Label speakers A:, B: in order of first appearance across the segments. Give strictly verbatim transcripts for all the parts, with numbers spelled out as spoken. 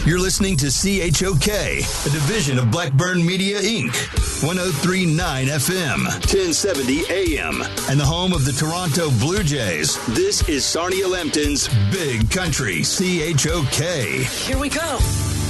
A: You're listening to C H O K, a division of Blackburn Media, Incorporated. one oh three point nine F M, ten seventy A M, and the home of the Toronto Blue Jays. This is Sarnia Lambton's Big Country C H O K.
B: Here we go.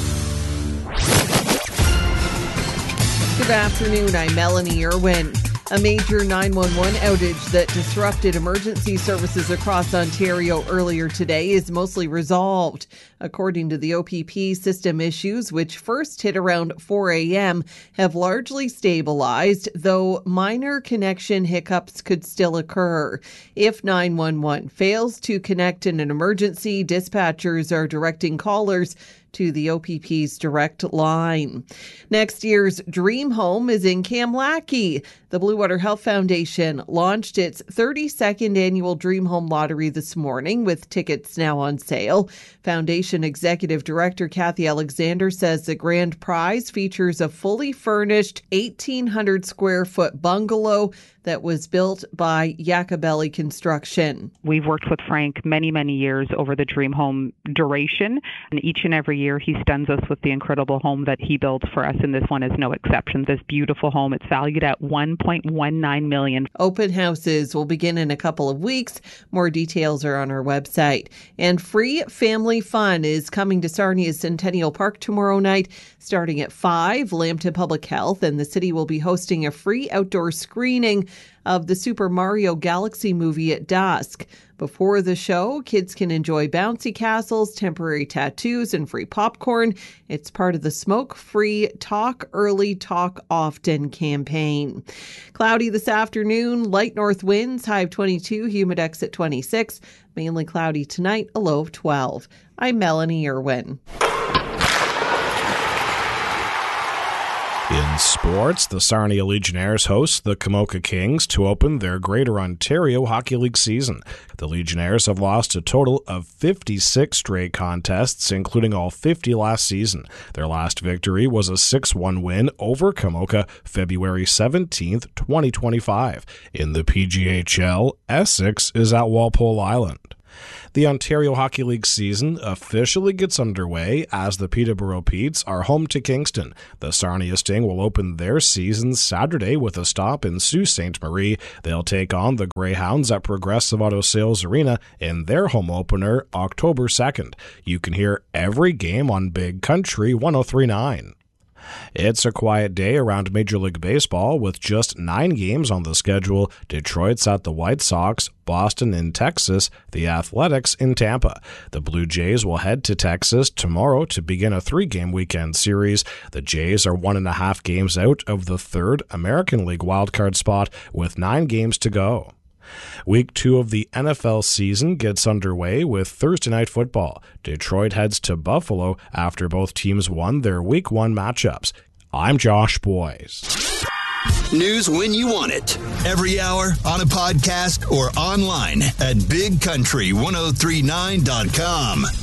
C: Good afternoon. I'm Melanie Irwin. A major nine one one outage that disrupted emergency services across Ontario earlier today is mostly resolved. According to the O P P, system issues, which first hit around four a.m., have largely stabilized, though minor connection hiccups could still occur. If nine one one fails to connect in an emergency, dispatchers are directing callers to the O P P's direct line. Next year's Dream Home is in Kamlaki. The Blue Water Health Foundation launched its thirty-second annual Dream Home Lottery this morning, with tickets now on sale. Foundation Executive Director Kathy Alexander says the grand prize features a fully furnished eighteen hundred square foot bungalow that was built by Yakabelli Construction.
D: We've worked with Frank many, many years over the Dream Home duration, and each and every year he stuns us with the incredible home that he builds for us, and this one is no exception. This beautiful home, it's valued at one point one nine million dollars.
C: Open houses will begin in a couple of weeks. More details are on our website. And free family fun is coming to Sarnia's Centennial Park tomorrow night, starting at five. Lambton Public Health and the city will be hosting a free outdoor screening of the Super Mario Galaxy movie at dusk. Before the show, kids can enjoy bouncy castles, temporary tattoos, and free popcorn. It's part of the Smoke-Free Talk Early, Talk Often campaign. Cloudy this afternoon, light north winds, high of twenty-two, humidex at twenty-six. Mainly cloudy tonight, a low of twelve. I'm Melanie Irwin.
E: In sports, the Sarnia Legionnaires host the Camoka Kings to open their Greater Ontario Hockey League season. The Legionnaires have lost a total of fifty-six straight contests, including all fifty last season. Their last victory was a six one win over Camoka February seventeenth, twenty twenty-five. In the P G H L, Essex is at Walpole Island. The Ontario Hockey League season officially gets underway as the Peterborough Petes are home to Kingston. The Sarnia Sting will open their season Saturday with a stop in Sault Ste. Marie. They'll take on the Greyhounds at Progressive Auto Sales Arena in their home opener October second. You can hear every game on Big Country one oh three point nine. It's a quiet day around Major League Baseball with just nine games on the schedule. Detroit's at the White Sox, Boston in Texas, the Athletics in Tampa. The Blue Jays will head to Texas tomorrow to begin a three-game weekend series. The Jays are one and a half games out of the third American League wildcard spot with nine games to go. Week two of the N F L season gets underway with Thursday Night Football. Detroit heads to Buffalo after both teams won their Week one matchups. I'm Josh Boyes.
A: News when you want it. Every hour, on a podcast, or online at big country ten thirty-nine dot com.